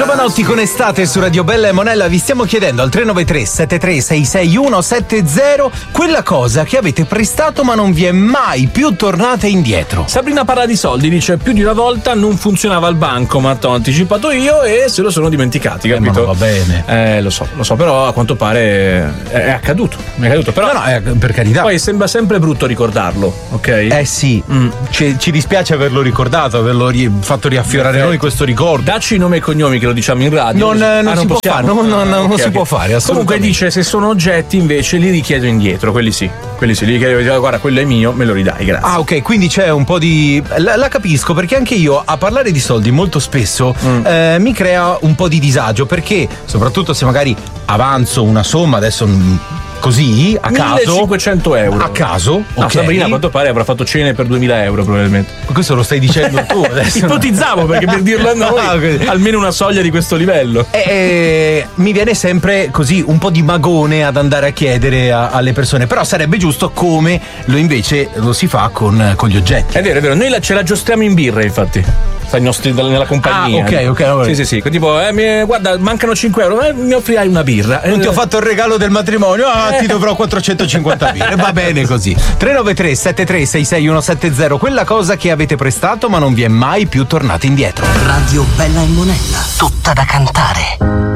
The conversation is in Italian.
Giovanotti con Estate su Radio Bella e Monella, vi stiamo chiedendo al 393 7366170 quella cosa che avete prestato ma non vi è mai più tornata indietro. Sabrina parla di soldi, dice più di una volta non funzionava il bancomat, ho anticipato io e se lo sono dimenticati, capito? Ma non va bene. Lo so, però a quanto pare è accaduto. Però no, per carità. Poi sembra sempre brutto ricordarlo, ok? Sì, ci dispiace averlo ricordato, averlo fatto riaffiorare noi questo ricordo. Dacci nome e cognomi che lo diciamo in radio. Non si può fare, non si può fare, assolutamente. Comunque dice se sono oggetti invece li richiedo indietro, quelli sì, li richiedo, guarda quello è mio, me lo ridai, grazie. Ah, ok, quindi c'è un po' di... La capisco, perché anche io a parlare di soldi molto spesso mi crea un po' di disagio, perché soprattutto se magari avanzo una somma, adesso così, a caso... 1500 euro. A caso? No, ok. Sabrina a quanto pare avrà fatto cene per 2000 euro probabilmente. Questo lo stai dicendo tu adesso. Ipotizzavo, perché per dirlo a noi okay. Almeno una soglia di questo livello. Mi viene sempre così un po' di magone ad andare a chiedere alle persone, però sarebbe giusto come invece lo si fa con gli oggetti. È vero, noi ce la giostriamo in birra, infatti. Nella compagnia. Ok. Sì. Tipo, guarda, mancano 5 euro, mi offrirai una birra. Non ti ho fatto il regalo del matrimonio, ti dovrò 450 birre. Va bene così. 393 7366170, quella cosa che avete prestato ma non vi è mai più tornata indietro. Radio Bella e Monella, tutta da cantare.